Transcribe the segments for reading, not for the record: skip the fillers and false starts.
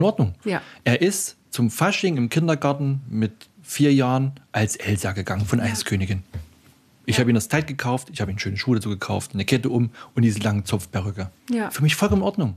in Ordnung. Ja. Er ist zum Fasching im Kindergarten mit 4 Jahren als Elsa gegangen von Eiskönigin. Ich habe ihm das Kleid gekauft, ich habe ihm schöne Schuhe dazu gekauft, eine Kette um und diese lange Zopfperücke. Ja. Für mich vollkommen in Ordnung.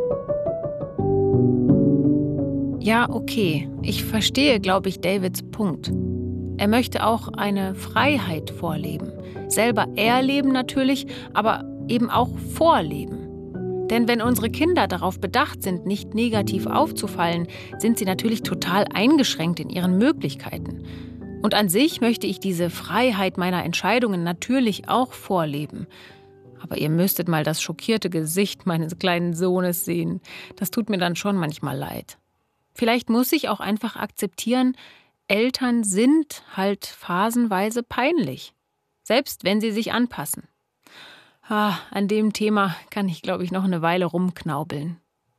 Ja, okay. Ich verstehe, glaube ich, Davids Punkt. Er möchte auch eine Freiheit vorleben. Selber erleben natürlich, aber eben auch vorleben. Denn wenn unsere Kinder darauf bedacht sind, nicht negativ aufzufallen, sind sie natürlich total eingeschränkt in ihren Möglichkeiten. Und an sich möchte ich diese Freiheit meiner Entscheidungen natürlich auch vorleben. Aber ihr müsstet mal das schockierte Gesicht meines kleinen Sohnes sehen. Das tut mir dann schon manchmal leid. Vielleicht muss ich auch einfach akzeptieren, Eltern sind halt phasenweise peinlich. Selbst wenn sie sich anpassen. An dem Thema kann ich, glaube ich, noch eine Weile rumknaubeln.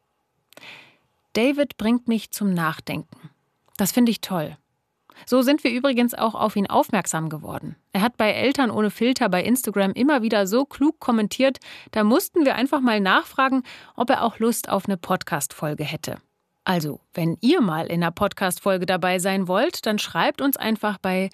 David bringt mich zum Nachdenken. Das finde ich toll. So sind wir übrigens auch auf ihn aufmerksam geworden. Er hat bei Eltern ohne Filter bei Instagram immer wieder so klug kommentiert, da mussten wir einfach mal nachfragen, ob er auch Lust auf eine Podcast-Folge hätte. Also, wenn ihr mal in einer Podcast-Folge dabei sein wollt, dann schreibt uns einfach bei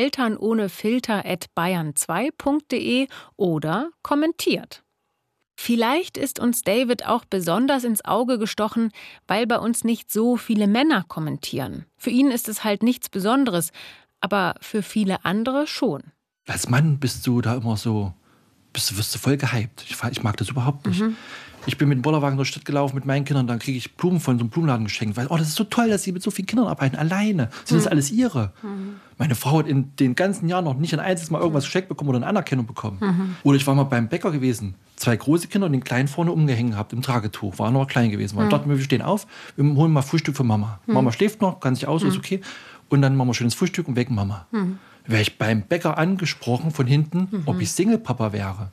elternohnefilter@bayern2.de oder kommentiert. Vielleicht ist uns David auch besonders ins Auge gestochen, weil bei uns nicht so viele Männer kommentieren. Für ihn ist es halt nichts Besonderes, aber für viele andere schon. Als Mann bist du da immer so, wirst du voll gehypt. Ich mag das überhaupt nicht. Ich bin mit dem Bollerwagen durch die Stadt gelaufen mit meinen Kindern, dann kriege ich Blumen von so einem Blumenladen geschenkt. Weil, das ist so toll, dass sie mit so vielen Kindern arbeiten, alleine. Sind das alles ihre? Meine Frau hat in den ganzen Jahren noch nicht ein einziges Mal irgendwas geschenkt bekommen oder eine Anerkennung bekommen. Oder ich war mal beim Bäcker gewesen, 2 große Kinder und den kleinen vorne umgehängt gehabt im Tragetuch, waren noch klein gewesen. Ich dachte mir, wir stehen auf, wir holen mal Frühstück für Mama. Mama schläft noch, kann sich aus, ist okay. Und dann machen wir schönes Frühstück und wecken Mama. Wäre ich beim Bäcker angesprochen von hinten, ob ich Single-Papa wäre.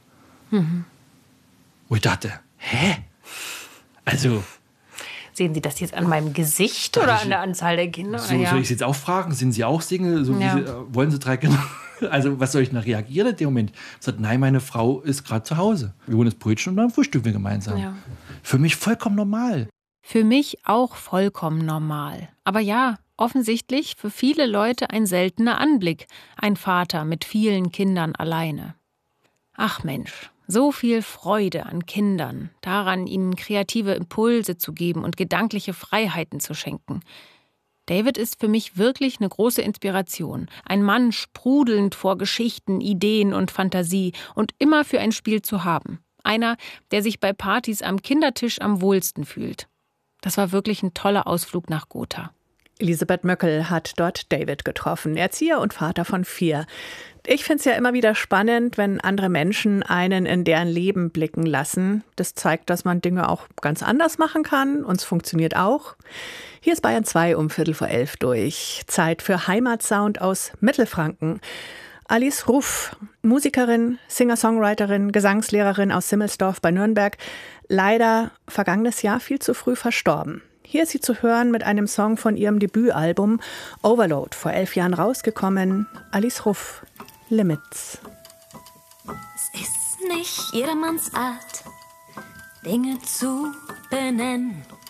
Wo ich dachte, hä? Also. Sehen Sie das jetzt an meinem Gesicht oder an der Anzahl der Kinder? So, soll ich Sie jetzt auch fragen? Sind Sie auch Single? Wollen Sie 3 Kinder? Also, was soll ich noch reagieren in dem Moment? Ich sagte, nein, meine Frau ist gerade zu Hause. Wir holen das Brötchen und dann frühstücken wir gemeinsam. Ja. Für mich vollkommen normal. Für mich auch vollkommen normal. Aber ja, offensichtlich für viele Leute ein seltener Anblick. Ein Vater mit vielen Kindern alleine. Ach Mensch. So viel Freude an Kindern, daran, ihnen kreative Impulse zu geben und gedankliche Freiheiten zu schenken. David ist für mich wirklich eine große Inspiration. Ein Mann sprudelnd vor Geschichten, Ideen und Fantasie und immer für ein Spiel zu haben. Einer, der sich bei Partys am Kindertisch am wohlsten fühlt. Das war wirklich ein toller Ausflug nach Gotha. Elisabeth Möckel hat dort David getroffen, Erzieher und Vater von 4. Ich finde es ja immer wieder spannend, wenn andere Menschen einen in deren Leben blicken lassen. Das zeigt, dass man Dinge auch ganz anders machen kann. Und es funktioniert auch. Hier ist Bayern 2 um 11:15 durch. Zeit für Heimatsound aus Mittelfranken. Alice Ruff, Musikerin, Singer-Songwriterin, Gesangslehrerin aus Simmelsdorf bei Nürnberg. Leider vergangenes Jahr viel zu früh verstorben. Hier ist sie zu hören mit einem Song von ihrem Debütalbum Overload, vor 11 Jahren rausgekommen. Alice Ruff, Limits. Es ist nicht jedermanns Art, Dinge zu benennen.